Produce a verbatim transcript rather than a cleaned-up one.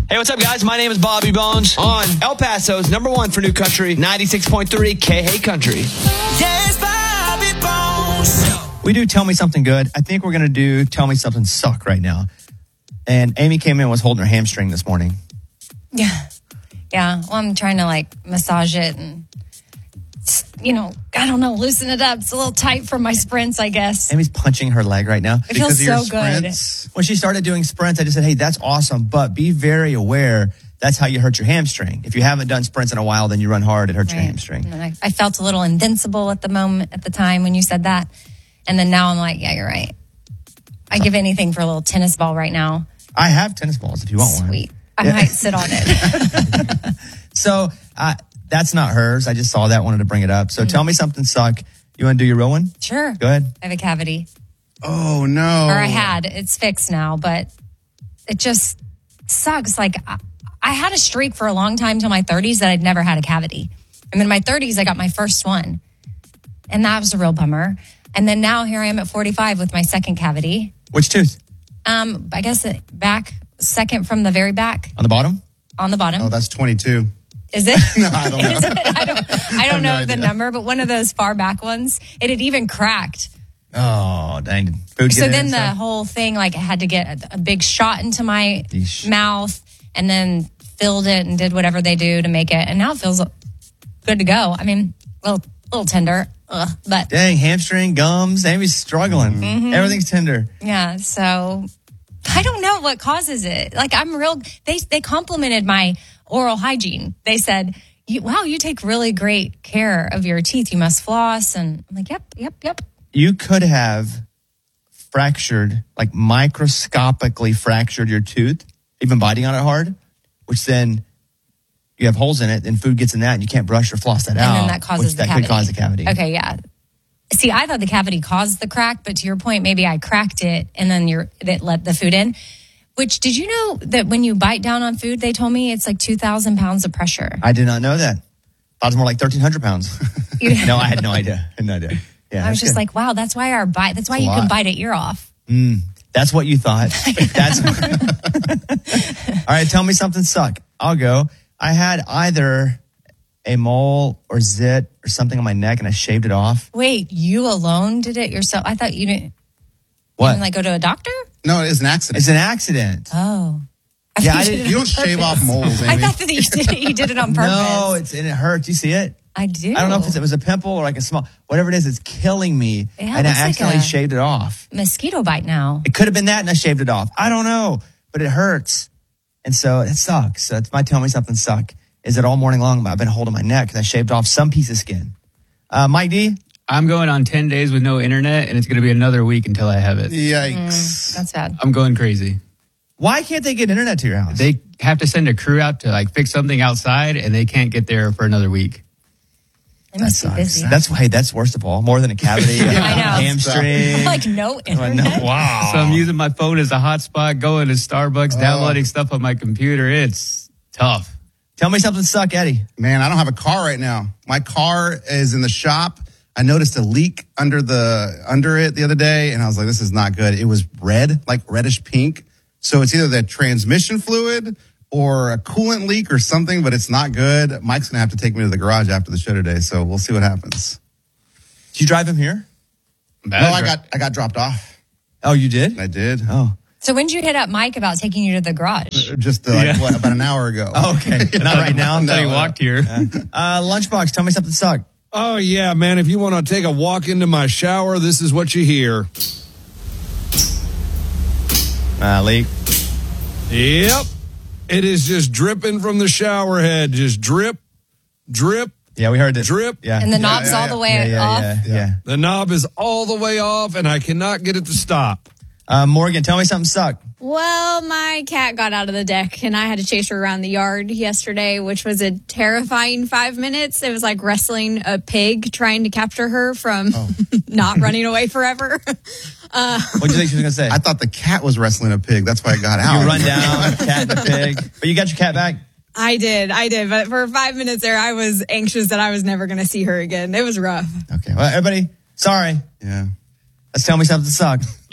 Hey, what's up, guys? My name is Bobby Bones on El Paso's number one for new country, ninety-six point three K-Hey Country. Yes, Bobby Bones. We do Tell Me Something Good. I think we're going to do Tell Me Something Suck right now. And Amy came in and was holding her hamstring this morning. Yeah. Yeah. Well, I'm trying to like massage it and, you know, I don't know, loosen it up. It's a little tight for my sprints, I guess. Amy's punching her leg right now. It feels Because of your so good. sprints. When she started doing sprints, I just said, hey, that's awesome, but be very aware that's how you hurt your hamstring. If you haven't done sprints in a while, then you run hard, it hurts your Right. hamstring. And I, I felt a little invincible at the moment, at the time when you said that. And then now I'm like, yeah, you're right. I give anything for a little tennis ball right now. I have tennis balls if you want one. Sweet. I might sit on it. So uh, that's not hers. I just saw that, wanted to bring it up. So tell me something suck. You want to do your real one? Sure. Go ahead. I have a cavity. Oh, no. Or I had. It's fixed now, but it just sucks. Like, I, I had a streak for a long time till my thirties that I'd never had a cavity. And then in my thirties, I got my first one. And that was a real bummer. And then now here I am at forty-five with my second cavity. Which tooth? Um, I guess it back, second from the very back On the bottom? on the bottom. Oh, that's twenty-two. Is it? No, I don't know. Is it? I don't, I don't no know the idea. number, but one of those far back ones, it had even cracked. Oh, dang. Food So get in then and the stuff? whole thing, like I had to get a, a big shot into my Yeesh. mouth and then filled it and did whatever they do to make it. And now it feels good to go. I mean, a little, little tender, ugh, but Dang, hamstring, gums. Amy's struggling. Mm-hmm. Everything's tender. yeah, so I don't know what causes it. Like I'm real, they, they complimented my oral hygiene. They said, you, wow, you take really great care of your teeth. You must floss. And I'm like, yep, yep, yep. You could have fractured, like microscopically fractured your tooth, even biting on it hard, which then you have holes in it and food gets in that and you can't brush or floss that And out. then that causes which the that cavity. could cause a cavity. Okay, yeah. See, I thought the cavity caused the crack, but to your point, maybe I cracked it and then you're that let the food in. Which, did you know that when you bite down on food, they told me it's like two thousand pounds of pressure? I did not know that. Thought it was more like thirteen hundred pounds. You- No, I had no idea. I had no idea. Yeah, I was that's just good. like, wow, that's why our bite, that's why It's a you can lot. bite an ear off. That's what you thought. That's all right. Tell me something suck. I'll go. I had either a mole or zit or something on my neck, and I shaved it off. Wait, you alone did it yourself? I thought you didn't What? even like go to a doctor? No, it is an accident. It's an accident. Oh. I Yeah, thought I you didn't- did it You on don't shave purpose. off moles, I Amy. thought that you did it, you did it on purpose. No, it's and it hurts. You see it? I do. I don't know if it's, it was a pimple or like a small, whatever it is. It's killing me, Yeah, it and I looks like accidentally a- shaved it off. mosquito bite now. It could have been that, and I shaved it off. I don't know, but it hurts, and so it sucks. So it's my tell me something suck. Is that all morning long I've been holding my neck because I shaved off some piece of skin. Uh, Mike D. I'm going on ten days with no internet, and it's going to be another week until I have it. Yikes. That's bad. I'm going crazy. Why can't they get internet to your house? They have to send a crew out to like fix something outside, and they can't get there for another week. They must be busy. That's why. That's worst of all. More than a cavity, a I know. hamstring. Like no Oh, internet. no. Wow. So I'm using my phone as a hotspot, going to Starbucks, downloading stuff on my computer. It's tough. Tell me something suck, Eddie. Man, I don't have a car right now. My car is in the shop. I noticed a leak under the under it the other day, and I was like, this is not good. It was red, like reddish pink. So it's either the transmission fluid or a coolant leak or something, but it's not good. Mike's going to have to take me to the garage after the show today, so we'll see what happens. Did you drive him here? No, I got I got dropped off. Oh, you did? I did. Oh. So when did you hit up Mike about taking you to the garage? Just uh, like, Yeah. what, about an hour ago. Oh, okay. Not right now. I thought he No, walked here. Uh, Lunchbox, tell me something suck. Oh, yeah, man. If you want to take a walk into my shower, this is what you hear. Uh, leak. Yep. It is just dripping from the shower head. Just drip, drip, Yeah, we heard it. drip. Yeah. And the knob's yeah, all yeah. the way yeah, yeah, off. yeah, yeah. The knob is all the way off, and I cannot get it to stop. Uh, Morgan, tell me something suck. Well, my cat got out of the deck and I had to chase her around the yard yesterday, which was a terrifying five minutes. It was like wrestling a pig trying to capture her from not running away forever. What do you think she was going to say? I thought the cat was wrestling a pig. That's why I got out. You run down, cat and a pig. But you got your cat back? I did, I did. But for five minutes there, I was anxious that I was never going to see her again. It was rough. Okay. Well, everybody, sorry. Yeah. Let's tell me something suck.